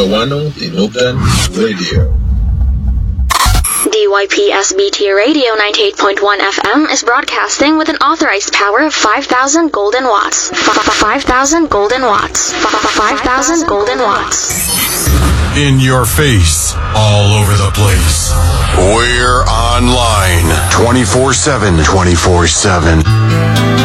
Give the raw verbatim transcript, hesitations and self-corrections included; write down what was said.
Tawano Tinubdan Radio. D Y P S B T Radio ninety-eight point one F M is broadcasting with an authorized power of five thousand golden watts. five thousand golden watts. five thousand golden watts. In your face, all over the place. We're online twenty-four seven. twenty-four seven.